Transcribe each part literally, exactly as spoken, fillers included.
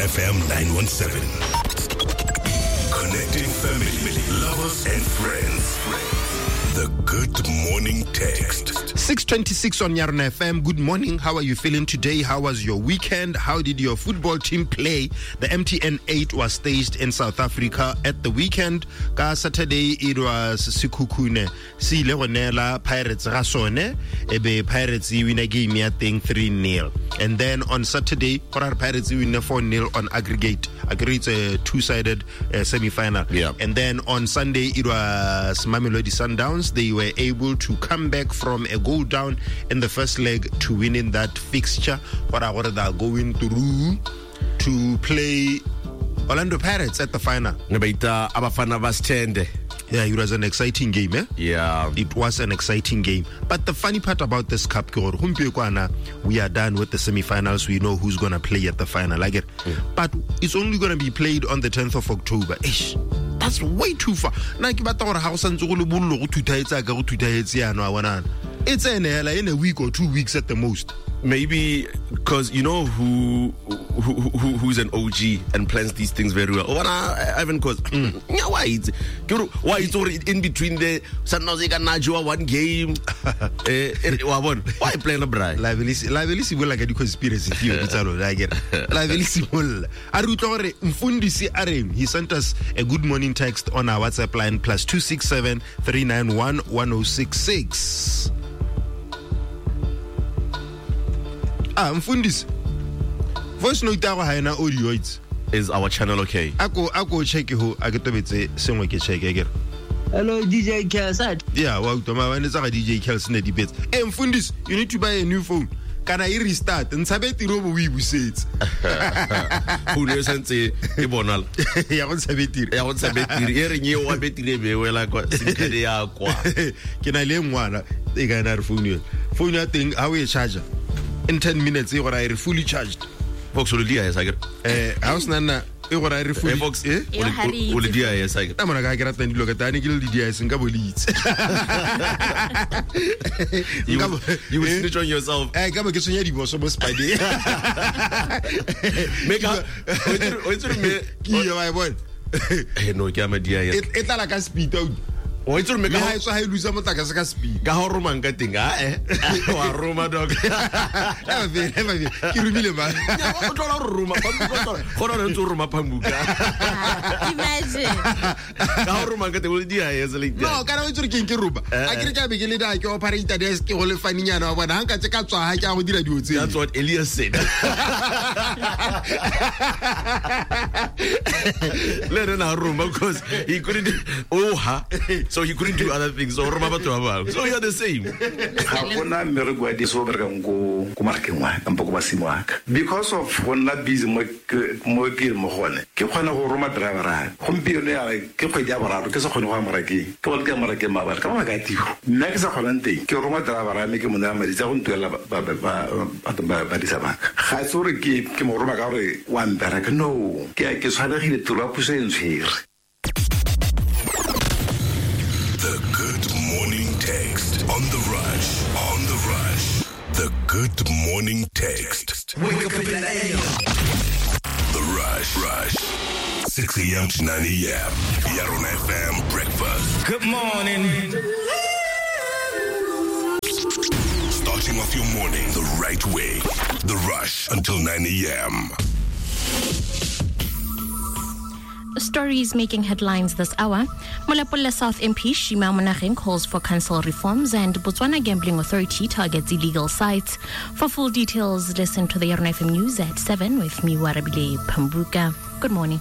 F M nine one seven. Connecting family, lovers, and friends. The Good Morning Text. six twenty-six on Yarn F M. Good morning. How are you feeling today? How was your weekend? How did your football team play? The M T N eight was staged in South Africa at the weekend. Ka Saturday, it was Sikukune. Si Leonela Pirates Rasone. Ebe Pirates win a game I think three nil. And then on Saturday, Pirates win four nil on aggregate. Aggregate a two-sided uh, semi-final. Yeah. And then on Sunday, it was Mamelodi Sundowns. They were able to come back from a goal down in the first leg to win in that fixture. What are what they're going through to play Orlando Pirates at the final. Yeah, it was an exciting game, eh? Yeah. It was an exciting game. But the funny part about this cup, we are done with the semi-finals. We know who's going to play at the final. I get. Mm. But it's only going to be played on the tenth of October. Ish. That's way too far. It's in a, like in a week or two weeks at the most. Maybe because you know who, who who who's an O G and plans these things very well. Oh, I haven't caused. Why it's why it's already in between the Sanozika Najwa one game. Why playing a bride? Liability, liability will like a conspiracy theory. I get liability will. Arutore Mfundisi Arim. He sent us a good morning text on our WhatsApp line plus two six seven three nine one one zero six six. Ah, Mfundis. Voice note tago ha ena audio it. Is our channel okay? Ako ako check ho aketobetse sengwe ke check again. Hello D J Kelsat. Yeah, wa utoma ba ne tsaka D J Kels ne dibets. Eh Mfundis, you need to buy a new phone. Can I restart? Ntsabe tiro bo we busetse. Phone yo sentse e bonala. Ya go tsabe tiro. Ya go tsabe tiro. E re nye wa betile be wela kwa sikade ya kwa. Ke na le ngwana e ga na re phone yo. Phone ya teng how e charger. In ten minutes, I got fully charged. Fox will dia yes I get. Eh, house nana, I got fully. Fox eh? Will dia yes I get. I'm gonna get at and look at any kill the dias and gabo leads. You you will snitch on yourself. I come against you was almost by day. Make up. Wait till me. Yeah, my boy. Eh no, kama dia yes. It it like a speed out. Wait till me. I saw how you lose some attack as speed. Ka ho roma nka tinga eh. Wa roma dog. Ema ve, ema ve. Ki rumile ba. Ya o tola roma, pa go tola. Go na ntse roma phambuka. Imagine. Ka ho roma nka te o dia yes like that. No, kana o tsore ke nke ruba. A ke re ka be ke le da ke operator desk ke go le faninyana wa bona hanka tse ka tswa ha ke a go dira dio tse. That's what Elias said. Let him roma because he couldn't oh ha. So he couldn't do other things. So remember to have. So you're the same. Because of when that busy mo mo ke mo gone. Ke kgona go roma driver. Gompieno ya ke go dia bararo ke se kgone go amara ke. Ke ba ke amara ke mabala. Ka ba ga tiro. Nna ke sa kgona nteng. Ke roma driver me ke mo na madi tsa go ntuela ba ba ba ba ba di sabaka. Ga tsore ke ke mo roma ka re wa mbera ke no. Ke ke tshwanegile tiro puso e ntshire. The Good Morning Text on the rush, on the rush. The Good Morning Text. Wake up in the A M. The Rush, Rush. six a.m. to nine a.m. Yarn F M breakfast. Good morning. Starting off your morning the right way. The Rush until nine a.m. Stories making headlines this hour. Molapola South M P Shima Monageng calls for council reforms, and Botswana Gambling Authority targets illegal sites. For full details, listen to the Yarn F M News at seven with me, Warabile Pambuka. Good morning.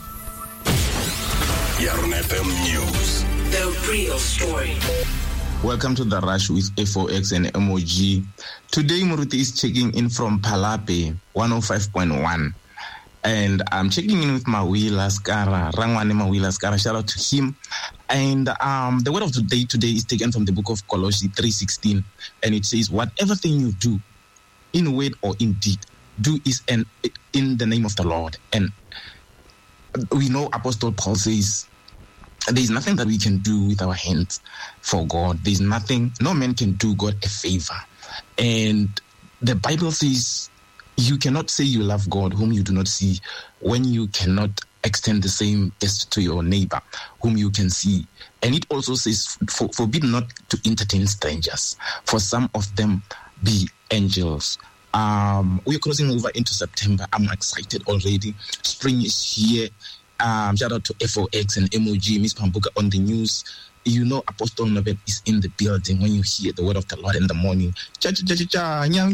Yarn F M News. The real story. Welcome to The Rush with F O X and M O G. Today, Muruti is checking in from Palape, one oh five point one. And I'm checking in with Mawila Skara, Rangwane Mawila Skara, shout out to him. And um, the word of the day today is taken from the book of Colossians three sixteen. And it says, whatever thing you do, in word or in deed, do is an, in the name of the Lord. And we know Apostle Paul says, there's nothing that we can do with our hands for God. There's nothing, no man can do God a favor. And the Bible says, you cannot say you love God whom you do not see, when you cannot extend the same test to your neighbor whom you can see. And it also says, for, forbid not to entertain strangers, for some of them be angels. Um, we're crossing over into September. I'm excited already. Spring is here. Um, shout out to F O X and M O G, Miss Pambuka on the news. You know Apostle Nobel is in the building when you hear the word of the Lord in the morning. Cha cha cha cha.